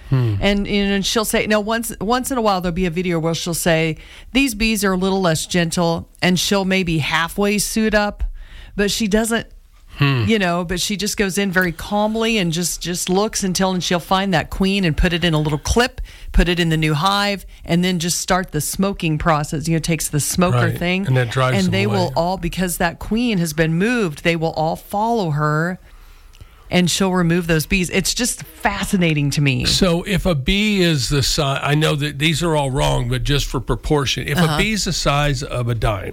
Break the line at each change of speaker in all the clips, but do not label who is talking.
And she'll say, once in a while there'll be a video where she'll say, these bees are a little less gentle, and she'll maybe halfway suit up, but she doesn't, but she just goes in very calmly and just looks and she'll find that queen and put it in a little clip, put it in the new hive, and then just start the smoking process. Takes the smoker thing.
And that drives them
And they
away.
will all, because that queen has been moved, they will all follow her, and she'll remove those bees. It's just fascinating to me.
So if a bee is the size, I know that these are all wrong, but just for proportion, if a bee is the size of a dime,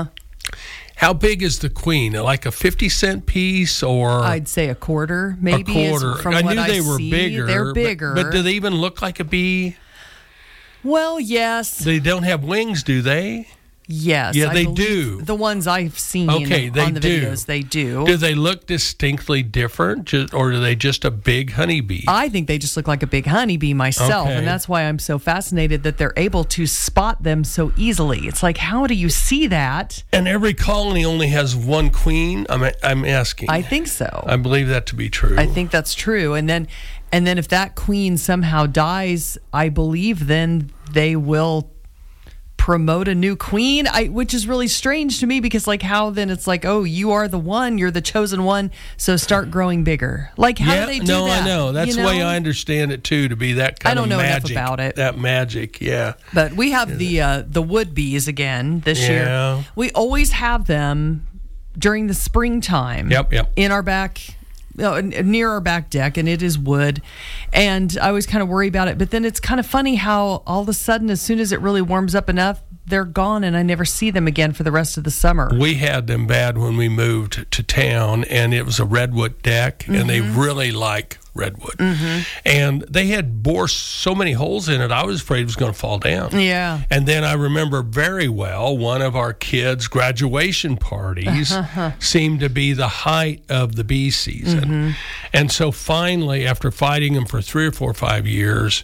how big is the queen? Like a 50-cent piece, or
I'd say a quarter, maybe.
A quarter.
From
I
what
knew they were
see.
bigger.
They're bigger.
But do they even look like a bee?
Well, yes.
They don't have wings, do they?
Yes.
Yeah,
I
they
believe
do.
The ones I've seen
they
on the
do.
videos, they do.
Do they look distinctly different, or are they just a big honeybee?
I think they just look like a big honeybee myself,
Okay.
and that's why I'm so fascinated that they're able to spot them so easily. It's like, how do you see that?
And every colony only has one queen? I'm asking.
I think so.
I believe that to be true.
I think that's true. And then if that queen somehow dies, I believe then they will promote a new queen, which is really strange to me, because how then it's like, oh, you are the one, you're the chosen one, so start growing bigger. How do they do that?
I know. That's the way I understand it too, to be that kind of magic.
I don't know enough about it.
That magic, yeah.
But we have the wood bees again this year. We always have them during the springtime.
Yep.
In our back, near our back deck, and it is wood. And I always kind of worry about it. But then it's kind of funny how all of a sudden, as soon as it really warms up enough, they're gone, and I never see them again for the rest of the summer.
We had them bad when we moved to town, and it was a redwood deck, and they really like redwood. And they had bored so many holes in it, I was afraid it was going to fall down.
Yeah.
And then I remember very well one of our kids' graduation parties seemed to be the height of the bee season. And so finally, after fighting them for 3 or 4 or 5 years,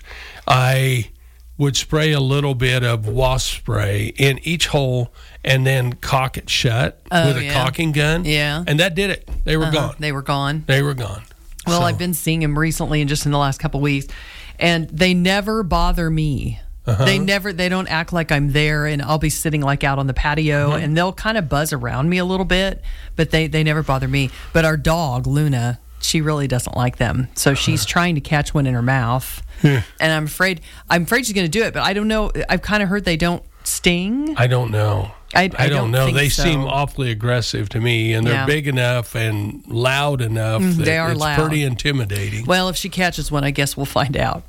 I would spray a little bit of wasp spray in each hole and then cock it shut with a caulking gun.
Yeah.
And that did it. They were gone.
They were gone.
They were gone.
Well, I've been seeing them recently and just in the last couple of weeks, and they never bother me. They don't act like I'm there, and I'll be sitting out on the patio, and they'll kind of buzz around me a little bit, but they never bother me. But our dog, Luna, she really doesn't like them. So she's trying to catch one in her mouth. And I'm afraid she's going to do it, but I don't know. I've kind of heard they don't sting.
I don't know.
I don't know.
They
so.
seem awfully aggressive to me, and they're big enough and loud enough that
they are
it's
loud.
pretty intimidating.
Well, if she catches one, I guess we'll find out.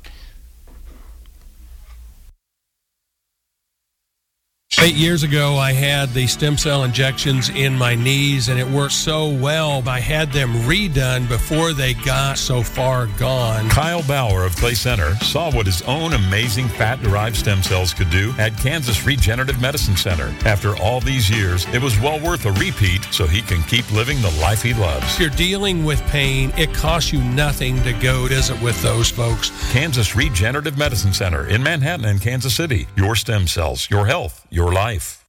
8 years ago, I had the stem cell injections in my knees, and it worked so well. I had them redone before they got so far gone.
Kyle Bauer of Clay Center saw what his own amazing fat-derived stem cells could do at Kansas Regenerative Medicine Center. After all these years, it was well worth a repeat so he can keep living the life he loves.
If you're dealing with pain, it costs you nothing to go visit with those folks.
Kansas Regenerative Medicine Center in Manhattan and Kansas City. Your stem cells, your health, your life.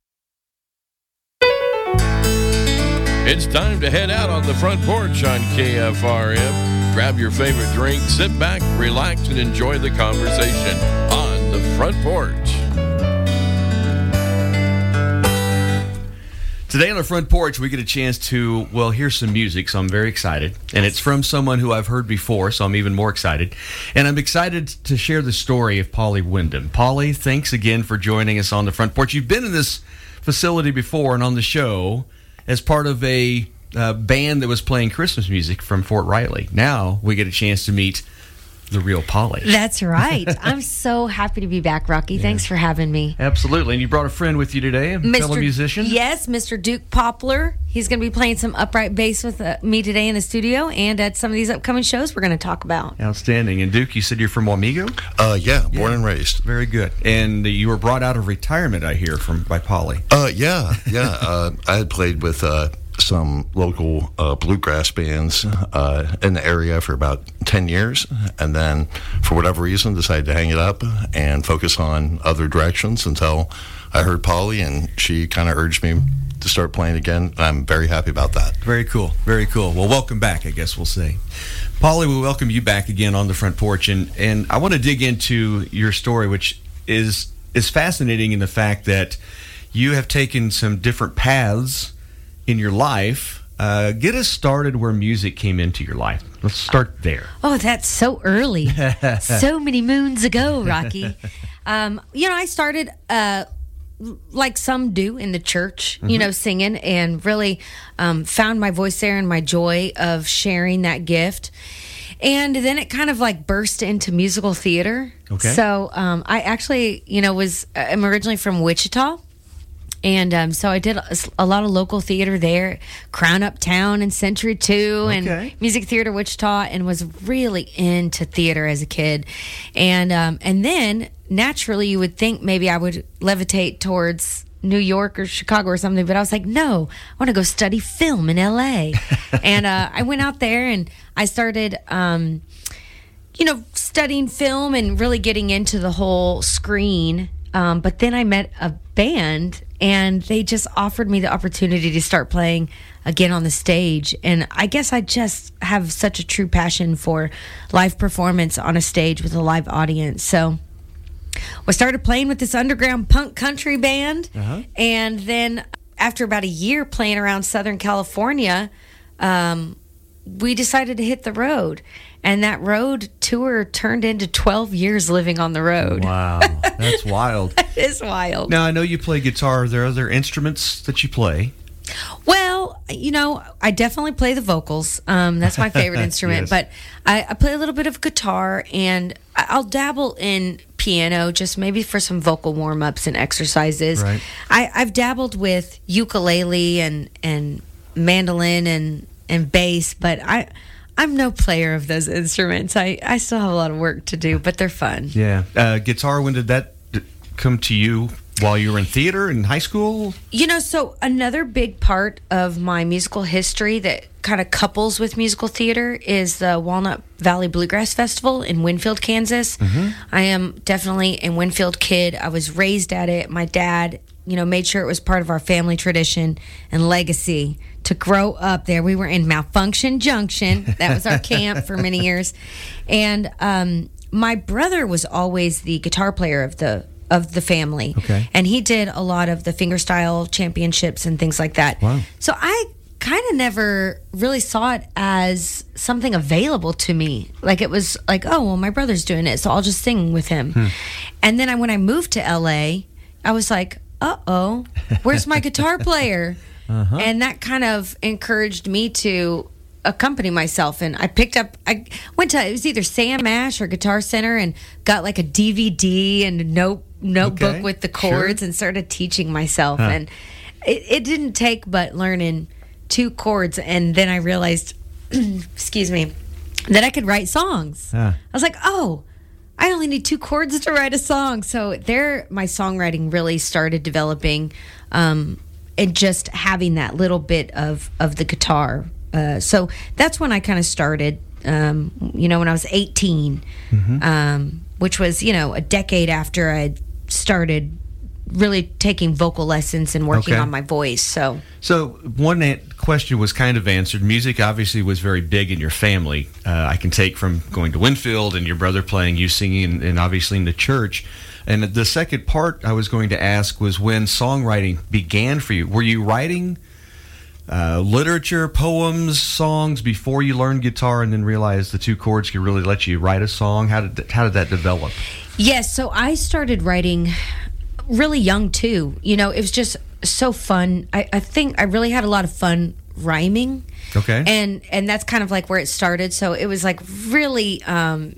It's time to head out on the front porch on KFRM. Grab your favorite drink, sit back, relax, and enjoy the conversation on the front porch.
Today on the front porch, we get a chance to, hear some music, so I'm very excited. And it's from someone who I've heard before, so I'm even more excited. And I'm excited to share the story of Polly Wyndham. Polly, thanks again for joining us on the front porch. You've been in this facility before and on the show as part of a band that was playing Christmas music from Fort Riley. Now we get a chance to meet the real Polly.
That's right. I'm so happy to be back, Rocky. Yeah. Thanks for having me.
Absolutely. And you brought a friend with you today, a fellow musician?
Yes, Mr. Duke Poplar. He's going to be playing some upright bass with me today in the studio and at some of these upcoming shows we're going to talk about.
Outstanding. And Duke, you said you're from Wamego?
Yeah, born and raised.
Very good. And you were brought out of retirement, I hear, by Polly.
Yeah. I had played with some local bluegrass bands in the area for about 10 years, and then for whatever reason decided to hang it up and focus on other directions until I heard Polly, and she kind of urged me to start playing again. I'm very happy about that.
Very cool. Very cool. Well, welcome back, I guess we'll say. Polly, we welcome you back again on the front porch, and I want to dig into your story, which is fascinating in the fact that you have taken some different paths in your life. Get us started where music came into your life. Let's start there.
Oh, that's so early. So many moons ago, Rocky. I started like some do in the church, singing, and really found my voice there and my joy of sharing that gift. And then it kind of like burst into musical theater.
Okay.
So I actually, I'm originally from Wichita. And so I did a lot of local theater there, Crown Uptown and Century 2 and Music Theater Wichita, and was really into theater as a kid. And then naturally you would think maybe I would levitate towards New York or Chicago or something, but I was like, no, I want to go study film in LA. And I went out there and I started studying film and really getting into the whole screen. But then I met a band, and they just offered me the opportunity to start playing again on the stage. And I guess I just have such a true passion for live performance on a stage with a live audience. So I started playing with this underground punk country band. And then after about a year playing around Southern California, we decided to hit the road. And that road tour turned into 12 years living on the road.
Wow, that's wild.
It is wild.
Now, I know you play guitar. Are there other instruments that you play?
Well, I definitely play the vocals. That's my favorite instrument.
Yes.
But I play a little bit of guitar, and I'll dabble in piano, just maybe for some vocal warm-ups and exercises.
Right.
I've dabbled with ukulele and mandolin and bass, but I'm no player of those instruments. I still have a lot of work to do, but they're fun.
Yeah. Guitar, when did that come to you? While you were in theater in high school?
So another big part of my musical history that kind of couples with musical theater is the Walnut Valley Bluegrass Festival in Winfield, Kansas. I am definitely a Winfield kid. I was raised at it. My dad, made sure it was part of our family tradition and legacy to grow up there. We were in Malfunction Junction. That was our camp for many years. And my brother was always the guitar player of the family.
Okay.
And he did a lot of the fingerstyle championships and things like that.
Wow.
So I kind of never really saw it as something available to me. Like it was like, oh, well, my brother's doing it, so I'll just sing with him. And then when I moved to LA, I was like, uh-oh, where's my guitar player? And that kind of encouraged me to accompany myself, and I went to, it was either Sam Ash or Guitar Center, and got like a DVD and a notebook with the chords, and started teaching myself. And it didn't take but learning 2 chords, and then I realized excuse me, that I could write songs. I was like, oh, I only need 2 chords to write a song. So there my songwriting really started developing, and just having that little bit of the guitar. So that's when I kind of started, when I was 18, which was, a decade after I started really taking vocal lessons and working on my voice. So one question was kind of answered. Music obviously was very big in your family. I can take from going to Winfield and your brother playing, you singing, and obviously in the church. And the second part I was going to ask was when songwriting began for you. Were you writing literature, poems, songs before you learned guitar and then realized the 2 chords could really let you write a song? How did that develop? Yes, so I started writing really young too. It was just so fun. I think I really had a lot of fun rhyming.
Okay.
And that's kind of like where it started. So it was like really, cat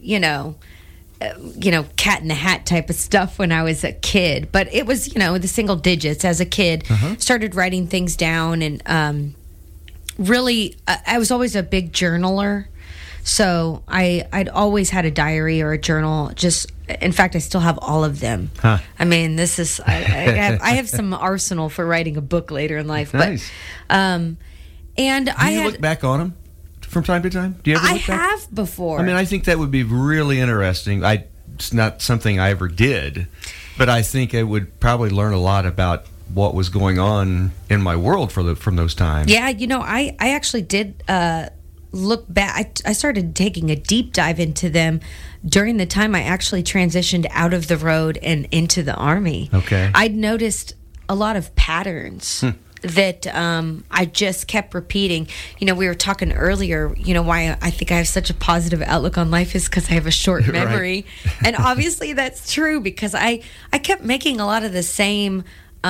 in the hat type of stuff when I was a kid. But it was, the single digits as a kid. Started writing things down, and really, I was always a big journaler. So I'd always had a diary or a journal. In fact, I still have all of them. I mean, this is I have some arsenal for writing a book later in life.
Nice.
But and
Do you look back on them from time to time? Do you ever look back?
I have before.
I mean, I think that would be really interesting. It's not something I ever did, but I think I would probably learn a lot about what was going on in my world from those times.
Yeah, I actually did look back, I started taking a deep dive into them during the time I actually transitioned out of the road and into the Army.
Okay.
I'd noticed a lot of patterns that I just kept repeating. You know, we were talking earlier, you know, why I think I have such a positive outlook on life is because I have a short memory. And obviously that's true, because I kept making a lot of the same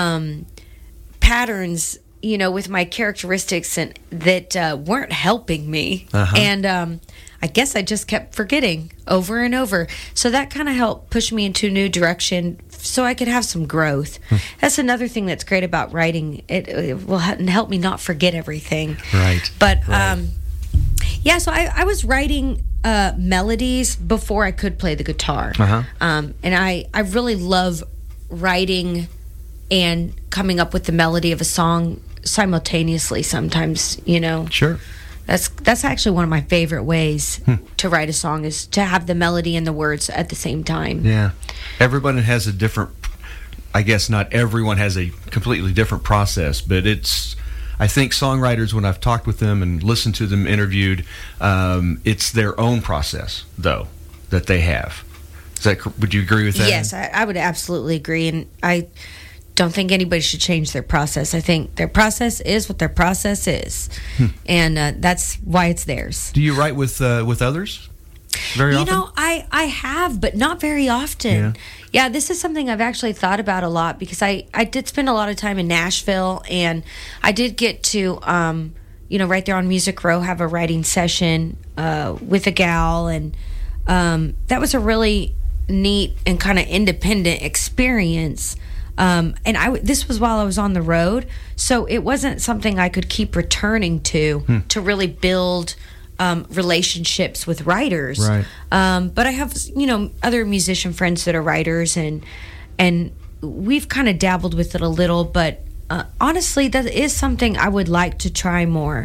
patterns, you know, with my characteristics and that weren't helping me. And I guess I just kept forgetting over and over. So that kind of helped push me into a new direction so I could have some growth. That's another thing that's great about writing. It will help me not forget everything.
Right.
But yeah, so I was writing melodies before I could play the guitar. And I really love writing and coming up with the melody of a song simultaneously sometimes, you know.
Sure.
That's actually one of my favorite ways to write a song, is to have the melody and the words at the same time.
Yeah. Everyone has a different, I guess not everyone has a completely different process, but I think songwriters, when I've talked with them and listened to them interviewed, it's their own process, though, that they have. Would you agree with that?
Yes, I would absolutely agree. And I don't think anybody should change their process. I think their process is what their process is. And that's why it's theirs.
Do you write with others very often?
You know, I have, but not very often. Yeah, this is something I've actually thought about a lot, because I did spend a lot of time in Nashville, and I did get to, you know, right there on Music Row, have a writing session with a gal, and that was a really neat and kind of independent experience. And this was while I was on the road, so it wasn't something I could keep returning to really build relationships with writers.
Right.
But I have, you know, other musician friends that are writers, and we've kind of dabbled with it a little. But honestly, that is something I would like to try more.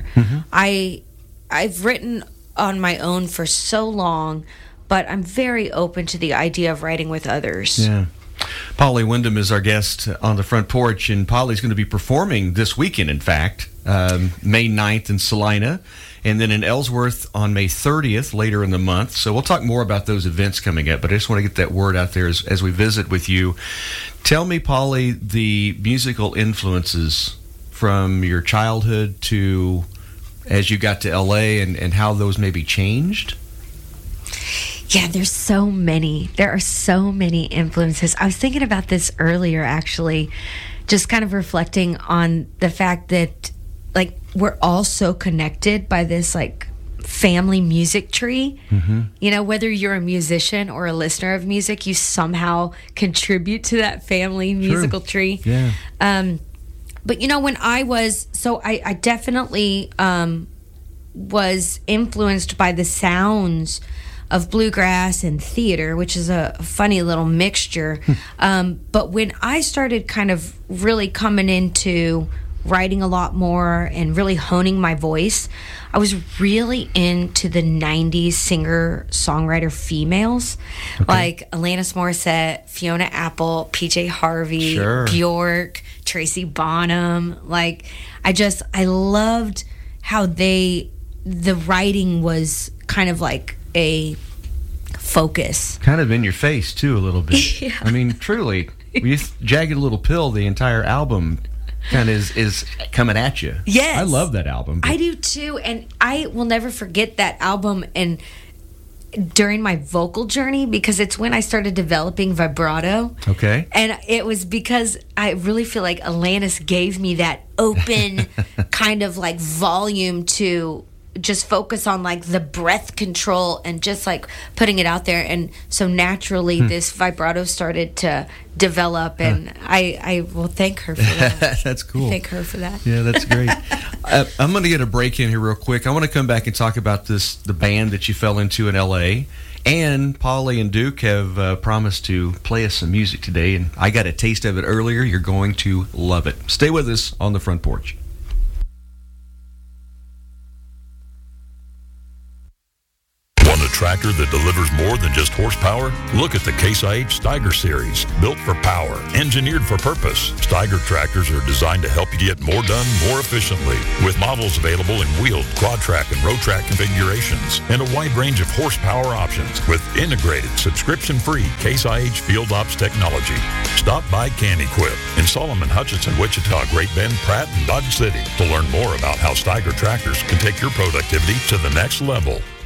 I've written on my own for so long, but I'm very open to the idea of writing with others.
Yeah. Polly Wyndham is our guest on the front porch, and Polly's going to be performing this weekend, in fact, May 9th in Salina, and then in Ellsworth on May 30th later in the month. So we'll talk more about those events coming up, but I just want to get that word out there as we visit with you. Tell me, Polly, the musical influences from your childhood to as you got to L.A. and how those maybe changed.
Yeah, there's so many. There are so many influences. I was thinking about this earlier, actually, just kind of reflecting on the fact that, like, we're all so connected by this, like, family music tree. You know, whether you're a musician or a listener of music, you somehow contribute to that family musical tree.
Yeah.
But, you know, when I definitely was influenced by the sounds of bluegrass and theater, which is a funny little mixture. But when I started kind of really coming into writing a lot more and really honing my voice, I was really into the 90s singer-songwriter females, like Alanis Morissette, Fiona Apple, PJ Harvey, Bjork, Tracy Bonham. Like, I loved how the writing was kind of like a focus.
Kind of in your face, too, a little bit.
Yeah.
I mean, truly, with Jagged Little Pill, the entire album kind of is coming at you.
Yes.
I love that album.
I do, too. And I will never forget that album and during my vocal journey, because it's when I started developing vibrato.
Okay.
And it was because I really feel like Alanis gave me that open kind of like volume to just focus on like the breath control and just like putting it out there. And so naturally this vibrato started to develop, and I will thank her for that.
That's cool.
Thank her for that.
Yeah, that's great. I'm going to get a break in here real quick. I want to come back and talk about the band that you fell into in L.A. And Polly and Duke have promised to play us some music today, and I got a taste of it earlier. You're going to love it. Stay with us on the front porch.
Want to tractor that delivers more than just horsepower? Look at the Case IH Steiger series. Built for power, engineered for purpose, Steiger tractors are designed to help you get more done more efficiently. With models available in wheeled, quad track, and road track configurations, and a wide range of horsepower options with integrated, subscription-free Case IH Field Ops technology. Stop by Can Equip in Solomon, Hutchinson, Wichita, Great Bend, Pratt, and Dodge City to learn more about how Steiger tractors can take your productivity to the next level.